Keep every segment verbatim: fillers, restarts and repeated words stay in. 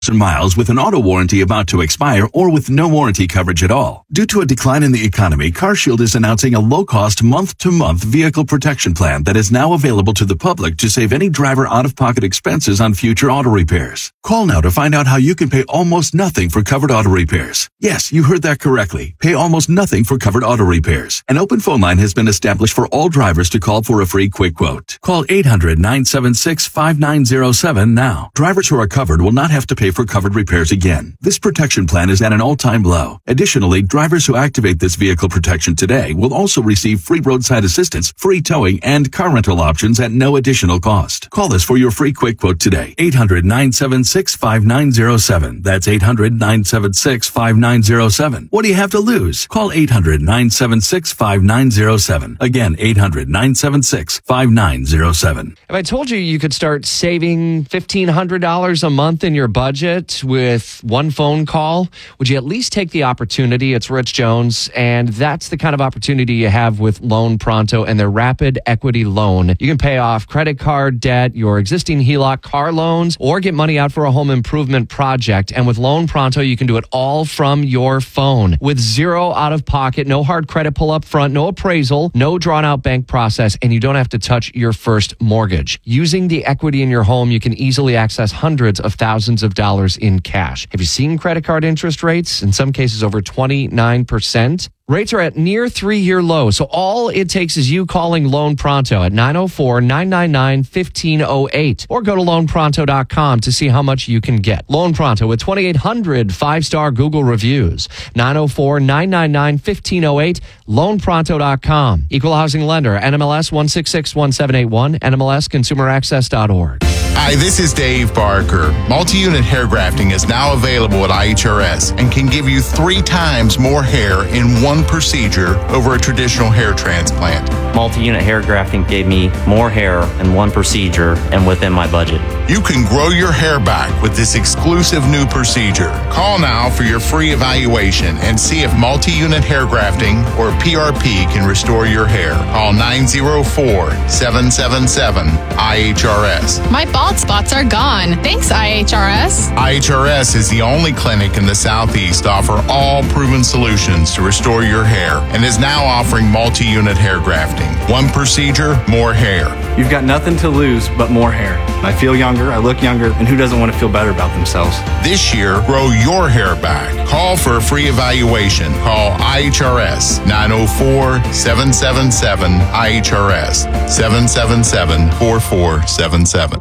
miles with an auto warranty about to expire or with no warranty coverage at all. Due to a decline in the economy, CarShield is announcing a low-cost month-to-month vehicle protection plan that is now available to the public to save any driver out-of-pocket expenses on future auto repairs. Call now to find out how you can pay almost nothing for covered auto repairs. Yes, you heard that correctly. Pay almost nothing for covered auto repairs. An open phone line has been established for all drivers to call for a free quick quote. Call eight hundred, nine seven six, five nine zero seven now. Drivers who are covered will not have to pay for covered repairs again. This protection plan is at an all-time low. Additionally, drivers who activate this vehicle protection today will also receive free roadside assistance, free towing, and car rental options at no additional cost. Call us for your free quick quote today. eight hundred, nine seven six, five nine zero seven. That's eight hundred, nine seven six, five nine zero seven. What do you have to lose? Call eight hundred, nine seven six, five nine zero seven. Again, eight hundred, nine seven six, five nine zero seven. If I told you you could start saving fifteen hundred dollars a month in your budget with one phone call, would you at least take the opportunity? It's Rich Jones, and that's the kind of opportunity you have with Loan Pronto and their Rapid Equity Loan. You can pay off credit card debt, your existing H E L O C car loans, or get money out for a home improvement project. And with Loan Pronto, you can do it all from your phone with zero out of pocket, no hard credit pull up front, no appraisal, no drawn out bank process, and you don't have to touch your first mortgage. Using the equity in your home, you can easily access hundreds of thousands of dollars in cash. Have you seen credit card interest rates? In some cases, over twenty-nine percent. Rates are at near three-year low, so all it takes is you calling Loan Pronto at nine oh four, nine nine nine, one five oh eight or go to loan pronto dot com to see how much you can get. Loan Pronto with twenty-eight hundred five-star Google reviews. nine oh four, nine nine nine, one five oh eight, loan pronto dot com. Equal housing lender, N M L S one six six one seven eight one, N M L S consumer access dot org. Hi, this is Dave Barker. Multi-unit hair grafting is now available at I H R S and can give you three times more hair in one procedure over a traditional hair transplant. Multi-unit hair grafting gave me more hair in one procedure and within my budget. You can grow your hair back with this exclusive new procedure. Call now for your free evaluation and see if multi-unit hair grafting or P R P can restore your hair. Call nine oh four, seven seven seven, I H R S. My bald spots are gone. Thanks, I H R S. I H R S is the only clinic in the Southeast to offer all proven solutions to restore your hair and is now offering multi-unit hair grafting. One procedure, more hair. You've got nothing to lose but more hair. I feel younger, I look younger, and who doesn't want to feel better about themselves? This year, grow your hair back. Call for a free evaluation. Call I H R S nine oh four, seven seven seven, I H R S, seven seven seven, four four seven seven.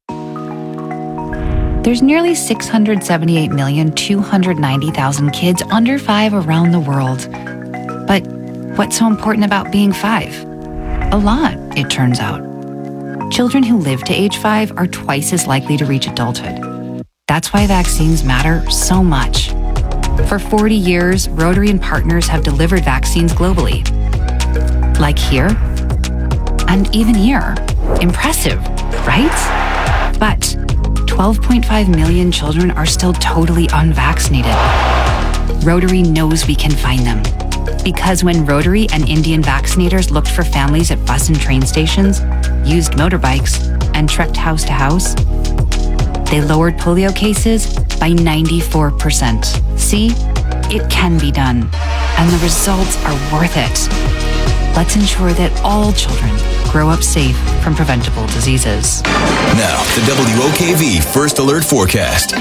There's nearly six hundred seventy-eight million, two hundred ninety thousand kids under five around the world. But what's so important about being five? A lot, it turns out. Children who live to age five are twice as likely to reach adulthood. That's why vaccines matter so much. For forty years, Rotary and partners have delivered vaccines globally. Like here, and even here. Impressive, right? But twelve point five million children are still totally unvaccinated. Rotary knows we can find them. Because when Rotary and Indian vaccinators looked for families at bus and train stations, used motorbikes, and trekked house to house, they lowered polio cases by ninety-four percent. See, it can be done, and the results are worth it. Let's ensure that all children grow up safe from preventable diseases. Now, the W O K V First Alert Forecast.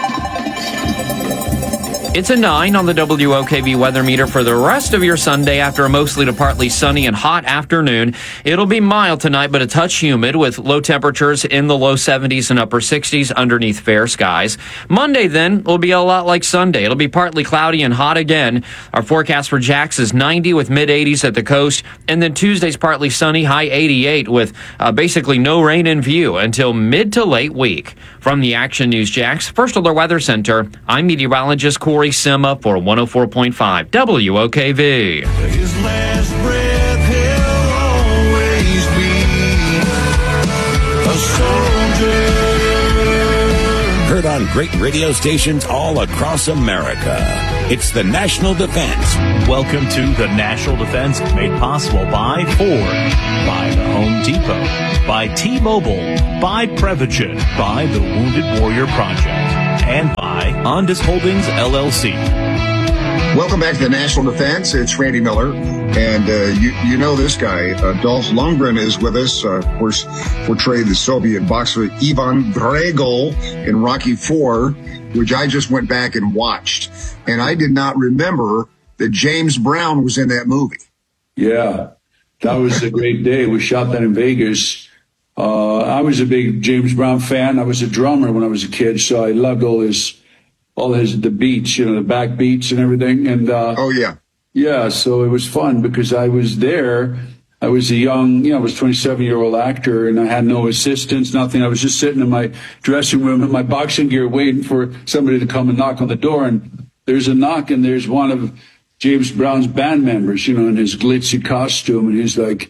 It's a nine on the W O K V weather meter for the rest of your Sunday after a mostly to partly sunny and hot afternoon. It'll be mild tonight, but a touch humid with low temperatures in the low seventies and upper sixties underneath fair skies. Monday, then, will be a lot like Sunday. It'll be partly cloudy and hot again. Our forecast for Jax is ninety with mid-eighties at the coast. And then Tuesday's partly sunny, high eighty-eight with uh, basically no rain in view until mid to late week. From the Action News Jax First Alert Weather Center, I'm meteorologist Corey Sima for one oh four point five W O K V. His last breath, he'll always be a soldier. Heard on great radio stations all across America. It's the National Defense. Welcome to the National Defense, made possible by Ford, by the Home Depot, by T-Mobile, by Prevagen, by the Wounded Warrior Project. and by Ondas Holdings, L L C. Welcome back to the National Defense. It's Randy Miller. And uh, you you know this guy. Uh, Dolph Lundgren is with us. Uh, of course, portrayed the Soviet boxer Ivan Drago in Rocky four, which I just went back and watched. And I did not remember that James Brown was in that movie. Yeah, that was a great day. We shot that in Vegas. Uh, I was a big James Brown fan. I was a drummer when I was a kid, so I loved all his, all his, the beats, you know, the back beats and everything. And, uh, oh yeah. Yeah. So it was fun because I was there. I was a young, you know, I was a twenty-seven year old actor and I had no assistants, nothing. I was just sitting in my dressing room in my boxing gear waiting for somebody to come and knock on the door. And there's a knock and there's one of James Brown's band members, you know, in his glitzy costume. And he's like,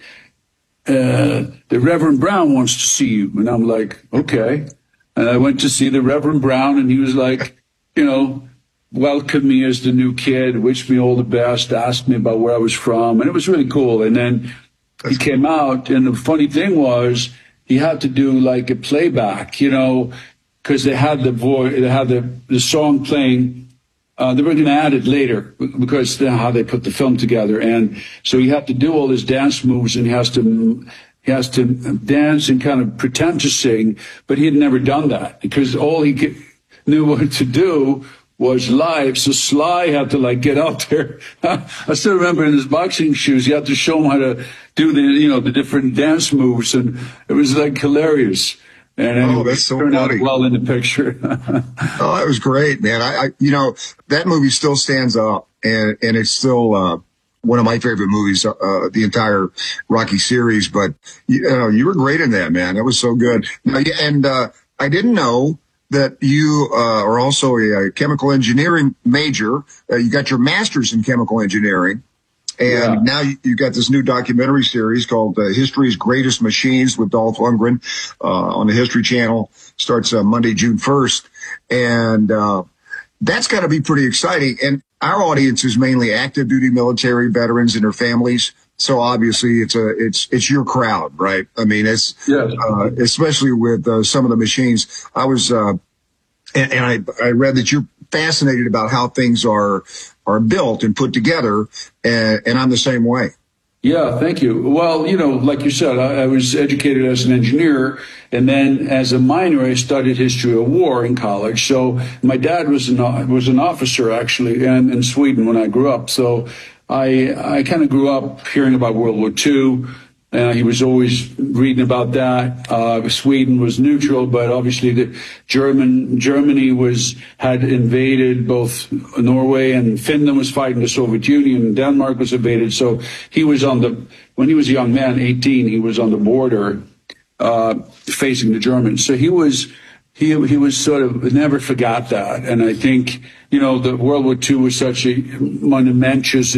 Uh, the Reverend Brown wants to see you. And I'm like, okay. And I went to see the Reverend Brown and he was like, you know, welcomed me as the new kid, wished me all the best, asked me about where I was from. And it was really cool. And then he came out and the funny thing was he had to do like a playback, you know, because they had the voice, they had the, the song playing. Uh, they were going to add it later because that's how they put the film together. And so he had to do all his dance moves and he has to, he has to dance and kind of pretend to sing, but he had never done that because all he could, knew what to do was live. So Sly had to like get out there. I still remember in his boxing shoes, he had to show him how to do the, you know, the different dance moves. And it was like hilarious. And oh, that's so turned funny. out well in the picture. Oh, that was great, man. I, I, you know, that movie still stands up, and and it's still uh, one of my favorite movies, uh, the entire Rocky series. But you know, you were great in that, man. That was so good. Now, and uh, I didn't know that you uh, are also a, a chemical engineering major. Uh, you got your master's in chemical engineering. And yeah. now you, you got this new documentary series called uh, History's Greatest Machines with Dolph Lundgren uh, on the History Channel. Starts uh, Monday, June first. And uh, that's got to be pretty exciting. And our audience is mainly active duty military veterans and their families. So obviously it's a, it's, it's your crowd, right? I mean, it's, yes. uh, especially with uh, some of the machines. I was, uh, and, and I, I read that you're fascinated about how things are, are built and put together, and, and I'm the same way. Yeah, thank you. Well, you know, like you said, I, I was educated as an engineer, and then as a minor, I studied history of war in college. So my dad was an was an officer actually, and in Sweden when I grew up. So I I kind of grew up hearing about World War Two. Uh, he was always reading about that. Uh, Sweden was neutral, but obviously the German, Germany was, had invaded both Norway, and Finland was fighting the Soviet Union, and Denmark was invaded. So he was on the, when he was a young man, eighteen, he was on the border, uh, facing the Germans. So he was, he, he was sort of, never forgot that. And I think, you know, the World War Two was such a monumentous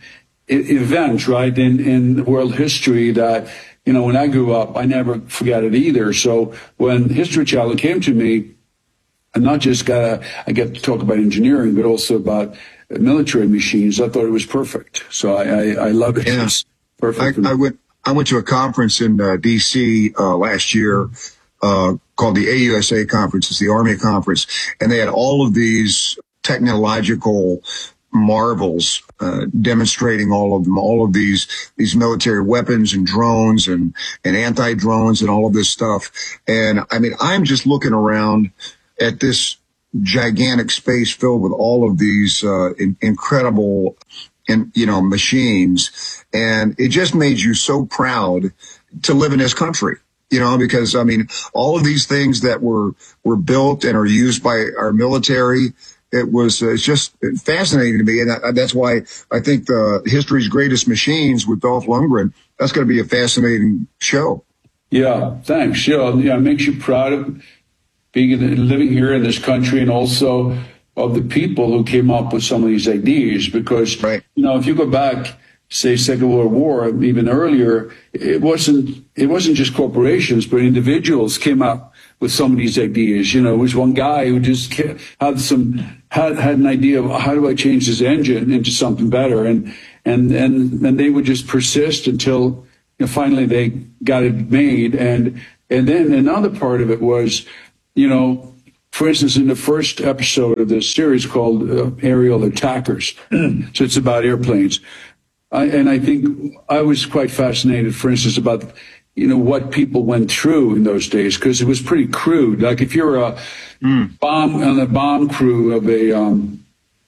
event, right, in, in world history that, you know, when I grew up, I never forgot it either. So when History Channel came to me, I not just got a, I get to talk about engineering, but also about military machines, I thought it was perfect. So I, I, I love it. Yeah. It's perfect. I, I went, I went to a conference in uh, D C uh, last year uh, called the A U S A conference. It's the Army conference. And they had all of these technological marvels, uh, demonstrating all of them, all of these, these military weapons and drones and, and anti-drones and all of this stuff. And I mean, I'm just looking around at this gigantic space filled with all of these, uh, in, incredible, and, you know, machines. And it just made you so proud to live in this country. You know, because I mean, all of these things that were, were built and are used by our military, it was uh, it's just fascinating to me, and I, that's why I think the History's Greatest Machines with Dolph Lundgren, that's going to be a fascinating show. Yeah, thanks. Yeah, yeah, it makes you proud of being living here in this country, and also of the people who came up with some of these ideas. Because right. you know, if you go back, say Second World War, even earlier, it wasn't it wasn't just corporations, but individuals came up with some of these ideas. You know, it was one guy who just had some had had an idea of how do I change this engine into something better, and and and and they would just persist until you know, finally they got it made. And and then another part of it was, you know, for instance, in the first episode of this series called uh, Aerial Attackers, so it's about airplanes. I, and I think I was quite fascinated, for instance, about, you know, what people went through in those days, because it was pretty crude. Like if you're a mm. bomb on the bomb crew of a um,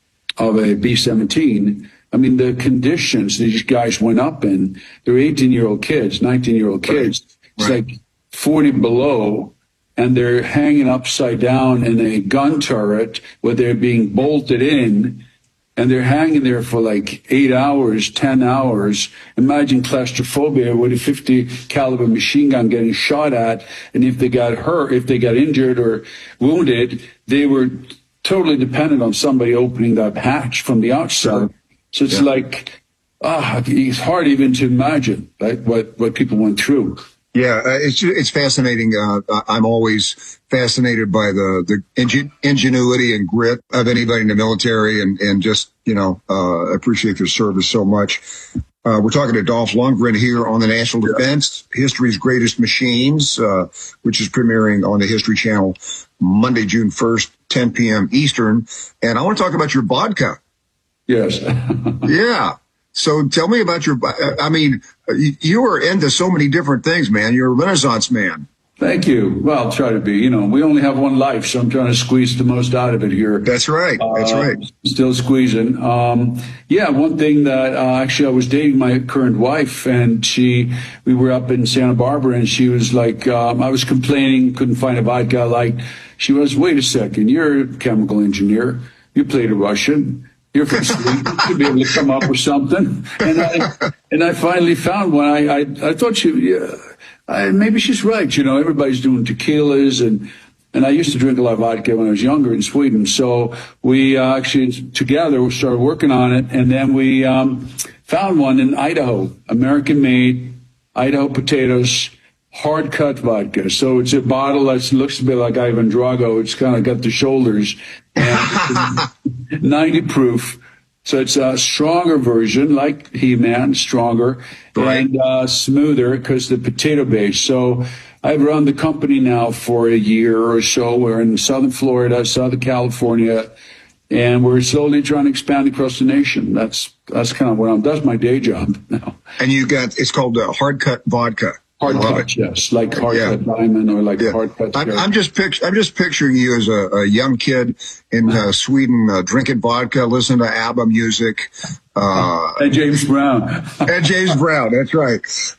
of a B seventeen, I mean, the conditions these guys went up in, they're eighteen-year-old kids, nineteen-year-old kids. Right. It's right. like forty below, and they're hanging upside down in a gun turret where they're being bolted in, and they're hanging there for like eight hours, ten hours. Imagine claustrophobia with a fifty caliber machine gun getting shot at, and if they got hurt, if they got injured or wounded, they were totally dependent on somebody opening that hatch from the outside. So it's yeah. like, ah, it's hard even to imagine, right, what, what people went through. Yeah, uh, it's it's fascinating. Uh, I'm always fascinated by the the ingen- ingenuity and grit of anybody in the military, and and just you know uh, appreciate their service so much. Uh, we're talking to Dolph Lundgren here on the National Defense, History's Greatest Machines, uh, which is premiering on the History Channel Monday, June first, ten p.m. Eastern. And I want to talk about your vodka. Yes. Yeah. So tell me about your, I mean, you are into so many different things, man. You're a Renaissance man. Thank you. Well, I'll try to be. You know, we only have one life, so I'm trying to squeeze the most out of it here. That's right. That's uh, right. Still squeezing. Um, yeah, one thing that uh, actually I was dating my current wife, and she, we were up in Santa Barbara, and she was like, um, I was complaining, couldn't find a vodka I liked. She was, wait a second, you're a chemical engineer. You played a Russian. You're from Sweden. You should be able to come up with something. And I, and I finally found one. I, I, I thought she, yeah, I, maybe she's right. You know, everybody's doing tequilas, and, and I used to drink a lot of vodka when I was younger in Sweden. So we uh, actually together we started working on it, and then we um, found one in Idaho, American made, Idaho potatoes, hard cut vodka. So it's a bottle that looks a bit like Ivan Drago. It's kind of got the shoulders, and ninety proof. So it's a stronger version, like He-Man, stronger, right. and uh, smoother because the potato base. So I've run the company now for a year or so. We're in Southern Florida, Southern California, and we're slowly trying to expand across the nation. That's that's kind of what I'm. That's my day job now. And you got it's called uh, hard cut vodka. Hard cut, yes, like hard yeah. cut diamond or like yeah. hard cut. I'm, I'm just pict- I'm just picturing you as a, a young kid in uh, Sweden, uh, drinking vodka, listening to ABBA music, uh, and James Brown, and James Brown. That's right.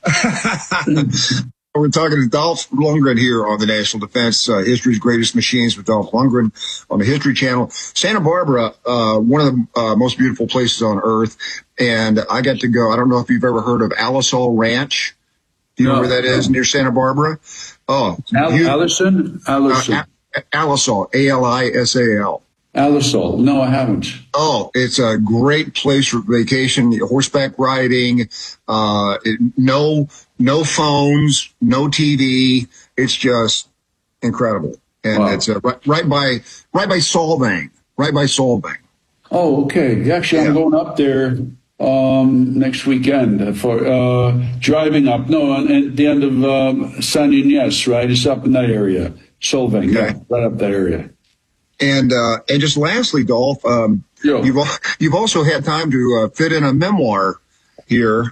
We're talking to Dolph Lundgren here on the National Defense, uh, History's Greatest Machines with Dolph Lundgren on the History Channel. Santa Barbara, uh, one of the uh, most beautiful places on earth, and I got to go. I don't know if you've ever heard of Alisal Ranch. Do you no, know where that is, no. near Santa Barbara? Oh, Al- you, Allison? Allison. Uh, A- Alisal, A L I S A L. Alisal. No, I haven't. Oh, it's a great place for vacation, horseback riding, uh, it, no, no phones, no T V. It's just incredible. And wow. it's uh, right, right by, right by Solvang, right by Solvang. Oh, okay. Actually, yeah. I'm going up there. Um, next weekend for uh, driving up. No, at the end of um, San Ynez, right? It's up in that area, Solvang, okay. yeah, right up that area. And uh, and just lastly, Dolph, um, you've you've also had time to uh, fit in a memoir here.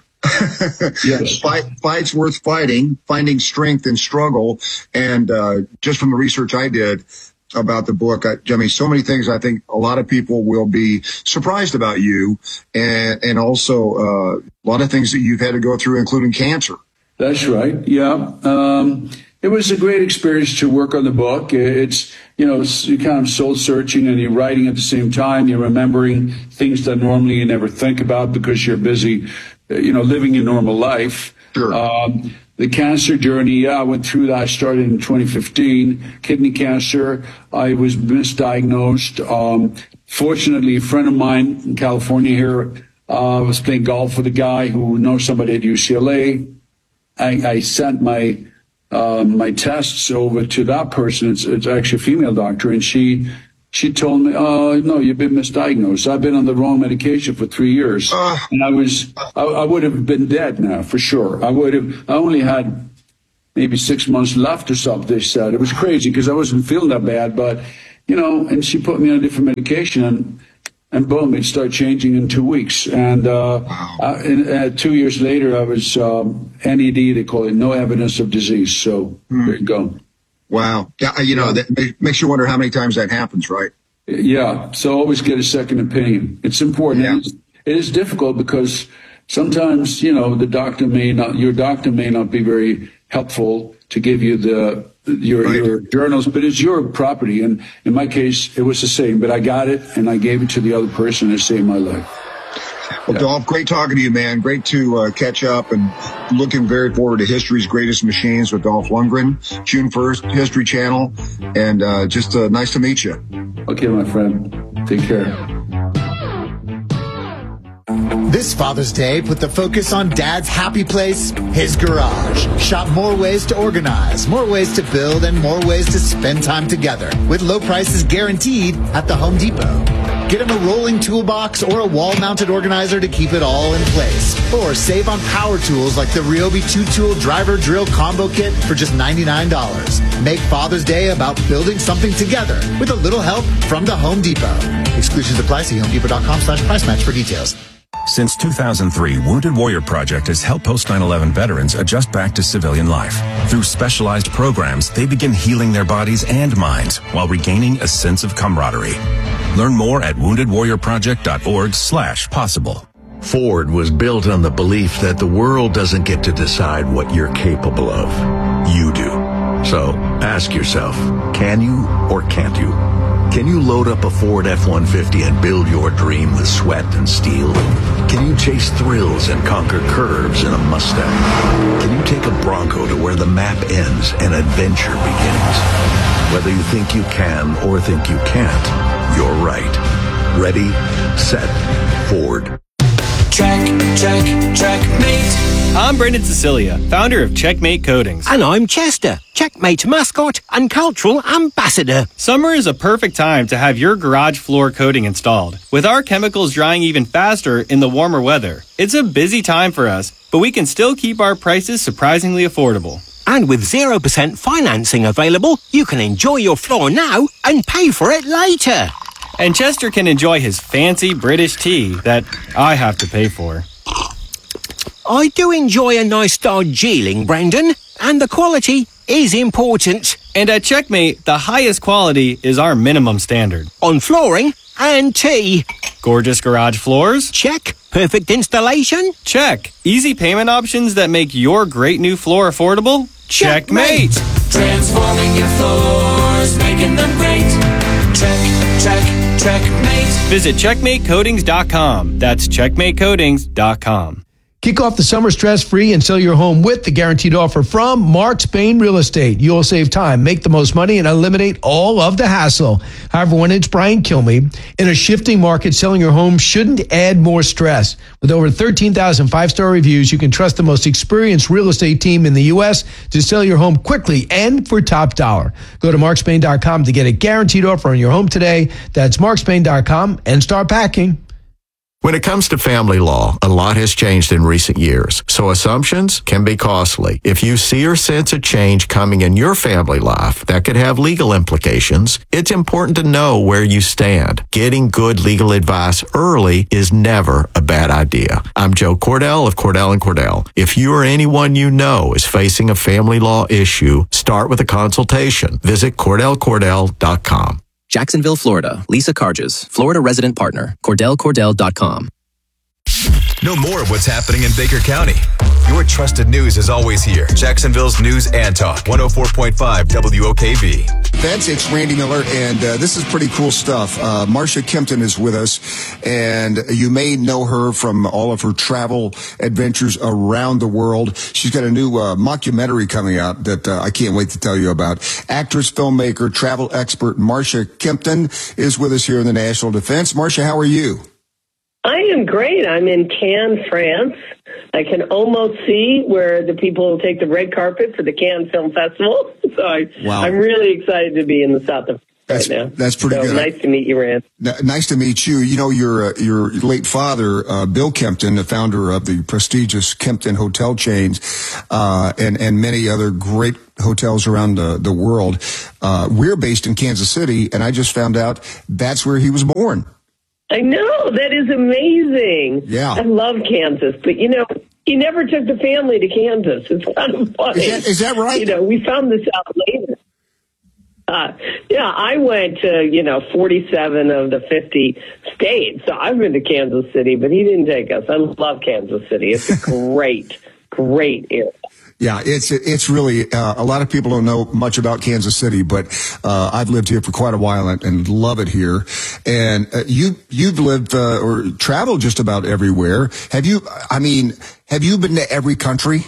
Yes. Fight, Fights Worth Fighting, Finding Strength in Struggle, and uh, just from the research I did about the book, I, I mean, so many things I think a lot of people will be surprised about you, and and also uh, a lot of things that you've had to go through, including cancer. That's right. Yeah. Um, it was a great experience to work on the book. It's, you know, it's kind of soul searching, and you're writing at the same time. You're remembering things that normally you never think about because you're busy, you know, living your normal life. Sure. Um, The cancer journey, yeah, I went through that. I started in twenty fifteen, kidney cancer. I was misdiagnosed. Um, fortunately, a friend of mine in California here uh, was playing golf with a guy who knows somebody at U C L A. I, I sent my uh, my tests over to that person. It's, it's actually a female doctor, and she she told me, "Oh, no, you've been misdiagnosed. I've been on the wrong medication for three years, uh, and I was I, I would have been dead now for sure. I would have. I only had maybe six months left or something." They said it was crazy because I wasn't feeling that bad, but you know, and she put me on a different medication, and, and boom, it started changing in two weeks. And, uh, wow. I, and uh, two years later, I was um, N E D, they call it, no evidence of disease. So mm. there you go. Wow. Yeah, you know, that makes you wonder how many times that happens, right? Yeah. So always get a second opinion. It's important. Yeah. It, is, it is difficult because sometimes, you know, the doctor may not, your doctor may not be very helpful to give you the, your, right. your journals, but it's your property. And in my case, it was the same, but I got it and I gave it to the other person and it saved my life. Well, Dolph, great talking to you, man. Great to uh, catch up, and looking very forward to History's Greatest Machines with Dolph Lundgren, June first, History Channel, and uh, just uh, nice to meet you. Okay, my friend. Take care. This Father's Day, put the focus on Dad's happy place, his garage. Shop more ways to organize, more ways to build, and more ways to spend time together with low prices guaranteed at the Home Depot. Get him a rolling toolbox or a wall-mounted organizer to keep it all in place. Or save on power tools like the Ryobi two-tool driver drill combo kit for just ninety-nine dollars. Make Father's Day about building something together with a little help from the Home Depot. Exclusions apply. See homedepot.com slash price match for details. Since two thousand three, Wounded Warrior Project has helped post nine eleven veterans adjust back to civilian life. Through specialized programs, they begin healing their bodies and minds while regaining a sense of camaraderie. Learn more at wounded warrior project dot org slash possible. Ford was built on the belief that the world doesn't get to decide what you're capable of. You do. So ask yourself, can you or can't you? Can you load up a Ford F one fifty and build your dream with sweat and steel? Can you chase thrills and conquer curves in a Mustang? Can you take a Bronco to where the map ends and adventure begins? Whether you think you can or think you can't, you're right. Ready, set, Ford. Check, check, checkmate. I'm Brendan Cecilia, founder of Checkmate Coatings. And I'm Chester, Checkmate mascot and cultural ambassador. Summer is a perfect time to have your garage floor coating installed. With our chemicals drying even faster in the warmer weather, it's a busy time for us, but we can still keep our prices surprisingly affordable. And with zero percent financing available, you can enjoy your floor now and pay for it later. And Chester can enjoy his fancy British tea that I have to pay for. I do enjoy a nice Darjeeling, Brendan, and the quality is important. And at Checkmate, the highest quality is our minimum standard. On flooring and tea. Gorgeous garage floors? Check. Perfect installation? Check. Easy payment options that make your great new floor affordable? Checkmate! Checkmate. Transforming your floors, making them great. Check, check, checkmate. Visit checkmate coatings dot com. That's checkmate coatings dot com. Kick off the summer stress-free and sell your home with the guaranteed offer from Mark Spain Real Estate. You'll save time, make the most money, and eliminate all of the hassle. However, when it's Brian Kilmeade, in a shifting market, selling your home shouldn't add more stress. With over thirteen thousand five-star reviews, you can trust the most experienced real estate team in the U S to sell your home quickly and for top dollar. Go to mark spain dot com to get a guaranteed offer on your home today. That's mark spain dot com and start packing. When it comes to family law, a lot has changed in recent years, so assumptions can be costly. If you see or sense a change coming in your family life that could have legal implications, it's important to know where you stand. Getting good legal advice early is never a bad idea. I'm Joe Cordell of Cordell and Cordell. If you or anyone you know is facing a family law issue, start with a consultation. Visit cordell cordell dot com. Jacksonville, Florida. Lisa Carges, Florida resident partner. cordell cordell dot com. Know more of what's happening in Baker County. Your trusted news is always here. Jacksonville's News and Talk, one oh four point five W O K V. That's it's Randy Miller, and uh, this is pretty cool stuff. Uh, Marcia Kempton is with us, and you may know her from all of her travel adventures around the world. She's got a new uh, mockumentary coming out that uh, I can't wait to tell you about. Actress, filmmaker, travel expert Marcia Kempton is with us here in the National Defense. Marcia, how are you? I am great. I'm in Cannes, France. I can almost see where the people will take the red carpet for the Cannes Film Festival. So I, wow. I'm really excited to be in the south of That's, right now. That's pretty so good. Nice to meet you, Rand. N- nice to meet you. You know, your uh, your late father, uh, Bill Kempton, the founder of the prestigious Kempton hotel chains, uh, and and many other great hotels around the the world. Uh, we're based in Kansas City, and I just found out that's where he was born. I know, that is amazing. Yeah, I love Kansas, but you know, he never took the family to Kansas. It's kind of funny. Is that, is that right? You know, we found this out later. Uh, yeah, I went to, you know, forty-seven of the fifty states. So I've been to Kansas City, but he didn't take us. I love Kansas City. It's a great, great area. Yeah, it's it's really uh, a lot of people don't know much about Kansas City, but uh, I've lived here for quite a while and, and love it here. And uh, you you've lived uh, or traveled just about everywhere. Have you? I mean, have you been to every country?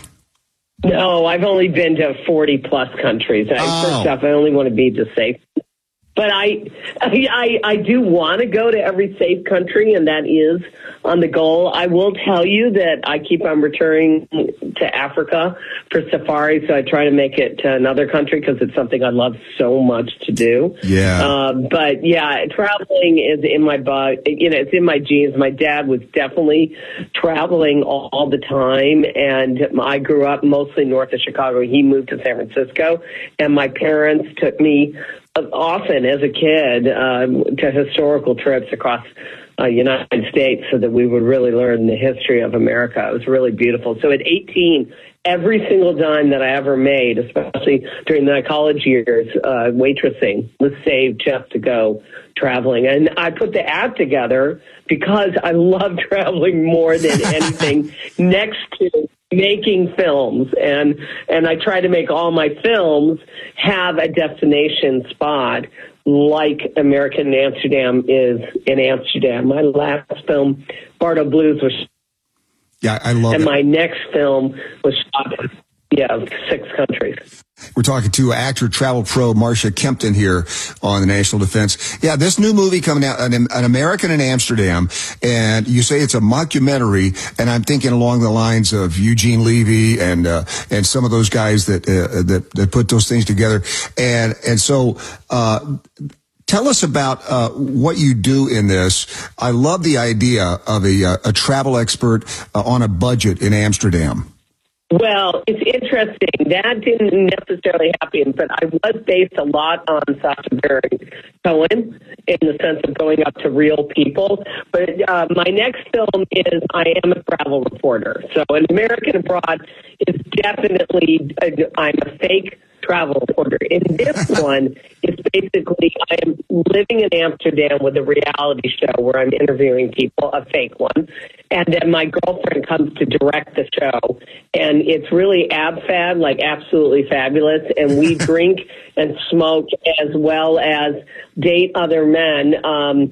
No, I've only been to forty plus countries. I, Oh. First off, I only want to be just safe. But I, I, I do want to go to every safe country, and that is on the goal. I will tell you that I keep on returning to Africa for safari, so I try to make it to another country because it's something I love so much to do. Yeah. Uh, but yeah, traveling is in my bu- you know, it's in my genes. My dad was definitely traveling all, all the time, and I grew up mostly north of Chicago. He moved to San Francisco, and my parents took me often as a kid uh, to historical trips across uh, United States so that we would really learn the history of America. It was really beautiful. So at eighteen, every single dime that I ever made, especially during my college years, uh, waitressing, was saved just to go traveling. And I put the app together because I love traveling more than anything next to making films, and and I try to make all my films have a destination spot like American in Amsterdam is in Amsterdam. My last film, Bardo Blues, was Yeah, I love and it. my next film was shot in yeah, six countries. We're talking to actor, travel pro Marcia Kempton here on the National Defense. Yeah, this new movie coming out, an, an American in Amsterdam, and you say it's a mockumentary, and I'm thinking along the lines of Eugene Levy and uh, and some of those guys that uh, that that put those things together, and and so. Uh, Tell us about uh, what you do in this. I love the idea of a, uh, a travel expert uh, on a budget in Amsterdam. Well, it's interesting. That didn't necessarily happen, but I was based a lot on Sacha Baron Cohen in the sense of going up to real people. But uh, my next film is I am a travel reporter. So An American Abroad is definitely, a, I'm a fake travel reporter. In this one, it's basically I am living in Amsterdam with a reality show where I'm interviewing people, a fake one, and then my girlfriend comes to direct the show, and it's really ab-fab, like absolutely fabulous, and we drink and smoke as well as date other men um,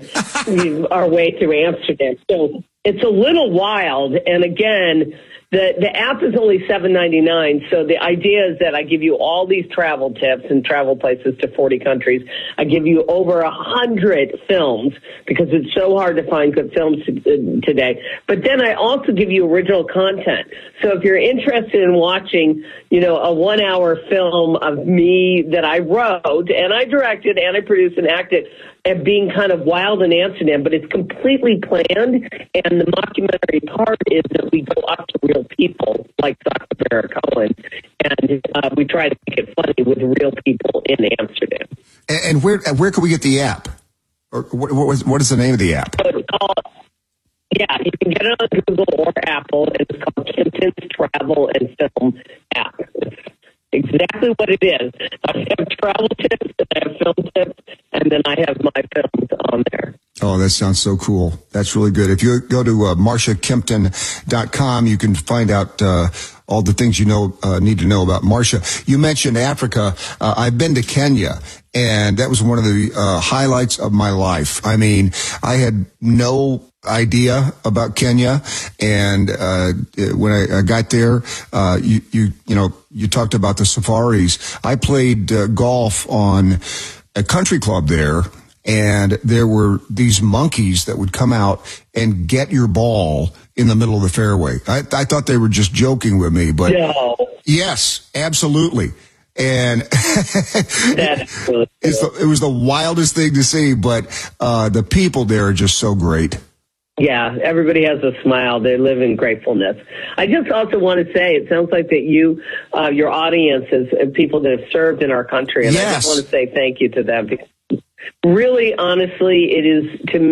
our way through Amsterdam. So it's a little wild, and again, The the app is only seven ninety-nine, so the idea is that I give you all these travel tips and travel places to forty countries. I give you over one hundred films because it's so hard to find good films to, uh, today. But then I also give you original content. So if you're interested in watching, you know, a one-hour film of me that I wrote and I directed and I produced and acted, and being kind of wild in Amsterdam, but it's completely planned. And the mockumentary part is that we go up to real people like Sacha Baron Cohen, and uh, we try to make it funny with real people in Amsterdam. And, and where where can we get the app? Or what, what, was, what is the name of the app? So it's called, yeah, you can get it on Google or Apple, and it's called Kempton's Travel and Film App. It's exactly what it is. I have travel tips, and I have film tips, and then I have my films on there. Oh, that sounds so cool. That's really good. If you go to uh, Marcia Kempton dot com, you can find out uh, all the things you know uh, need to know about Marcia. You mentioned Africa. Uh, I've been to Kenya, and that was one of the uh, highlights of my life. I mean, I had no idea about Kenya, and uh when I, I got there, uh you you you know you talked about the safaris. I played uh, golf on a country club there, and there were these monkeys that would come out and get your ball in the middle of the fairway. I, I thought they were just joking with me, but no. Yes, absolutely. And That's really it's the, it was the wildest thing to see, but uh, the people there are just so great. Yeah, everybody has a smile. They live in gratefulness. I just also want to say, it sounds like that you, uh, your audience is uh, people that have served in our country, and Yes. I just want to say thank you to them. Because really, honestly, it is to me.